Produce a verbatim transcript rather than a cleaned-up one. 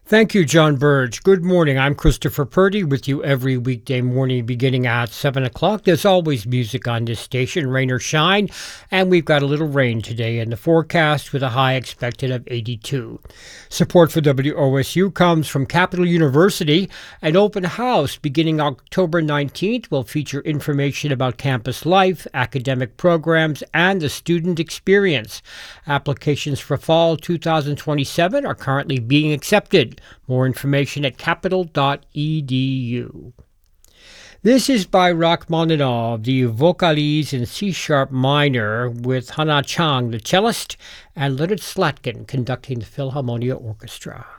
Thank you, John Burge. Good morning. I'm Christopher Purdy with you every weekday morning beginning at seven o'clock. There's always music on this station, rain or shine, and we've got a little rain today in the forecast with a high expected of eighty-two. Support for W O S U comes from Capital University. An open house beginning October nineteenth will feature information about campus life, academic programs, and the student experience. Applications for fall two thousand twenty-seven are currently being accepted. More information at capital dot e d u. This is by Rachmaninoff, the Vocalise in C-sharp minor, with Hana Chang, the cellist, and Leonard Slatkin conducting the Philharmonia Orchestra.